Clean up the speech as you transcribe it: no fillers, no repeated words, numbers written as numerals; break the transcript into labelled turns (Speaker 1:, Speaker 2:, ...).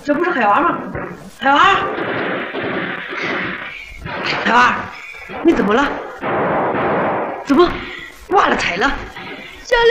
Speaker 1: 这不是海娃吗？海娃，海娃，你怎么了？怎么挂了彩了？